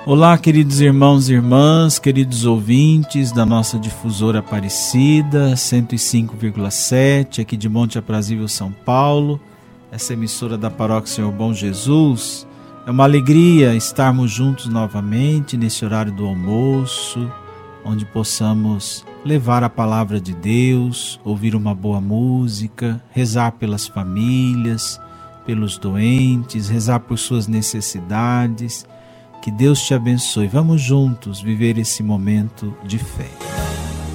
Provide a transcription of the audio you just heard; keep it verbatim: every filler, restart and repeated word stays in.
Olá, queridos irmãos e irmãs, queridos ouvintes da nossa difusora Aparecida, cento e cinco vírgula sete, aqui de Monte Aprazível, São Paulo, essa emissora da Paróquia Senhor Bom Jesus. É uma alegria estarmos juntos novamente nesse horário do almoço, onde possamos levar a palavra de Deus, ouvir uma boa música, rezar pelas famílias, pelos doentes, rezar por suas necessidades. Que Deus te abençoe. Vamos juntos viver esse momento de fé.